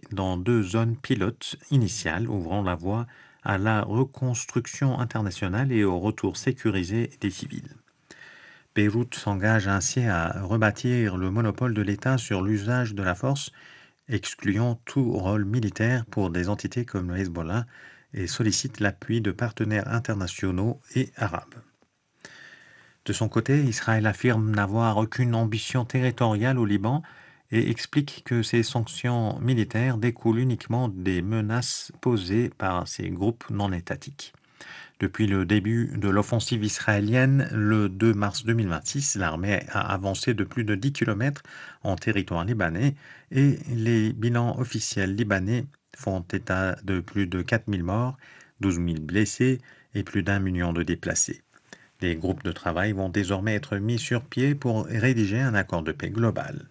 dans 2 zones pilotes initiales, ouvrant la voie à la reconstruction internationale et au retour sécurisé des civils. Beyrouth s'engage ainsi à rebâtir le monopole de l'État sur l'usage de la force, excluant tout rôle militaire pour des entités comme le Hezbollah, et sollicite l'appui de partenaires internationaux et arabes. De son côté, Israël affirme n'avoir aucune ambition territoriale au Liban et explique que ces sanctions militaires découlent uniquement des menaces posées par ces groupes non étatiques. Depuis le début de l'offensive israélienne, le 2 mars 2026, l'armée a avancé de plus de 10 km en territoire libanais et les bilans officiels libanais font état de plus de 4000 morts, 12 000 blessés et plus d'1 million de déplacés. Les groupes de travail vont désormais être mis sur pied pour rédiger un accord de paix global.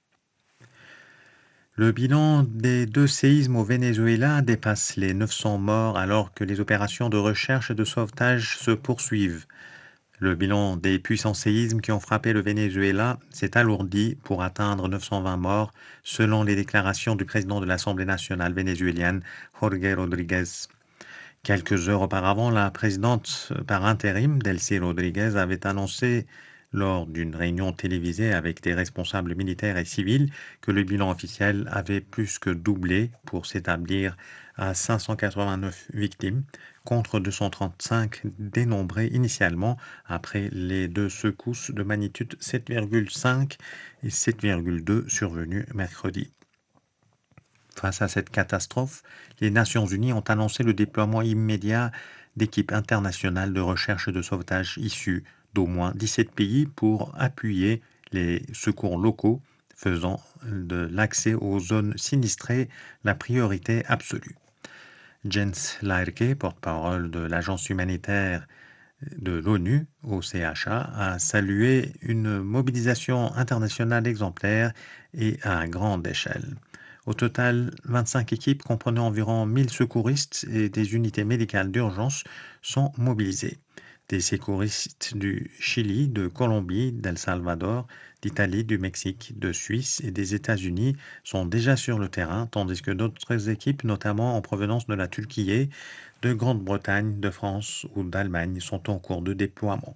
Le bilan des 2 séismes au Venezuela dépasse les 900 morts alors que les opérations de recherche et de sauvetage se poursuivent. Le bilan des puissants séismes qui ont frappé le Venezuela s'est alourdi pour atteindre 920 morts selon les déclarations du président de l'Assemblée nationale vénézuélienne, Jorge Rodríguez. Quelques heures auparavant, la présidente par intérim, Delcy Rodríguez, avait annoncé lors d'une réunion télévisée avec des responsables militaires et civils que le bilan officiel avait plus que doublé pour s'établir à 589 victimes contre 235 dénombrées initialement après les 2 secousses de magnitude 7,5 et 7,2 survenues mercredi. Face à cette catastrophe, les Nations Unies ont annoncé le déploiement immédiat d'équipes internationales de recherche et de sauvetage issues d'au moins 17 pays pour appuyer les secours locaux, faisant de l'accès aux zones sinistrées la priorité absolue. Jens Laerke, porte-parole de l'agence humanitaire de l'ONU, OCHA, a salué une mobilisation internationale exemplaire et à grande échelle. Au total, 25 équipes comprenant environ 1000 secouristes et des unités médicales d'urgence sont mobilisées. Des secouristes du Chili, de Colombie, d'El Salvador, d'Italie, du Mexique, de Suisse et des États-Unis sont déjà sur le terrain, tandis que d'autres équipes, notamment en provenance de la Turquie, de Grande-Bretagne, de France ou d'Allemagne, sont en cours de déploiement.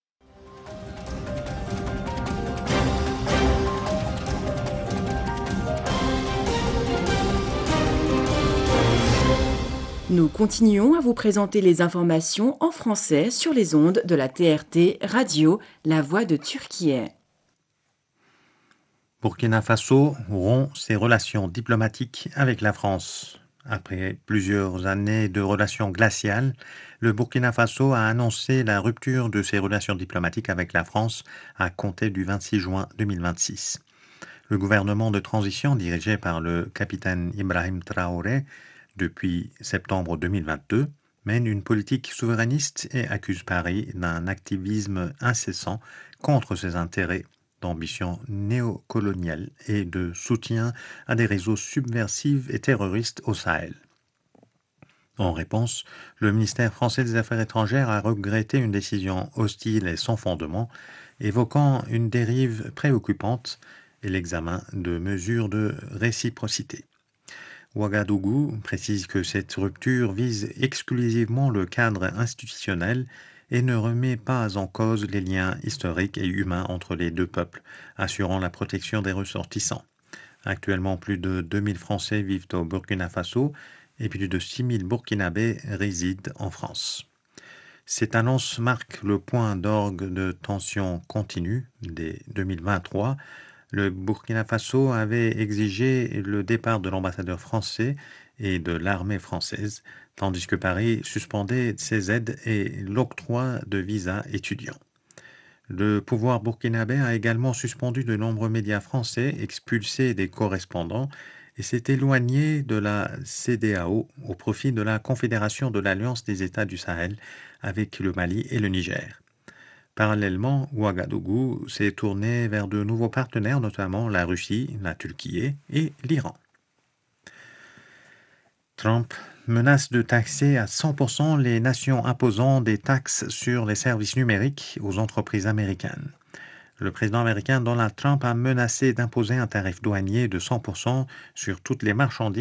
Nous continuons à vous présenter les informations en français sur les ondes de la TRT Radio La Voix de Turquie. Burkina Faso rompt ses relations diplomatiques avec la France. Après plusieurs années de relations glaciales, le Burkina Faso a annoncé la rupture de ses relations diplomatiques avec la France à compter du 26 juin 2026. Le gouvernement de transition dirigé par le capitaine Ibrahim Traoré depuis septembre 2022 mène une politique souverainiste et accuse Paris d'un activisme incessant contre ses intérêts, d'ambition néocoloniale et de soutien à des réseaux subversifs et terroristes au Sahel. En réponse, le ministère français des Affaires étrangères a regretté une décision hostile et sans fondement, évoquant une dérive préoccupante et l'examen de mesures de réciprocité. Ouagadougou précise que cette rupture vise exclusivement le cadre institutionnel et ne remet pas en cause les liens historiques et humains entre les 2 peuples, assurant la protection des ressortissants. Actuellement, plus de 2000 Français vivent au Burkina Faso et plus de 6000 Burkinabés résident en France. Cette annonce marque le point d'orgue de tension continue dès 2023. Le Burkina Faso avait exigé le départ de l'ambassadeur français et de l'armée française, tandis que Paris suspendait ses aides et l'octroi de visas étudiants. Le pouvoir burkinabé a également suspendu de nombreux médias français, expulsé des correspondants et s'est éloigné de la CEDEAO au profit de la Confédération de l'Alliance des États du Sahel avec le Mali et le Niger. Parallèlement, Ouagadougou s'est tourné vers de nouveaux partenaires, notamment la Russie, la Turquie et l'Iran. Trump menace de taxer à 100% les nations imposant des taxes sur les services numériques aux entreprises américaines. Le président américain Donald Trump a menacé d'imposer un tarif douanier de 100% sur toutes les marchandises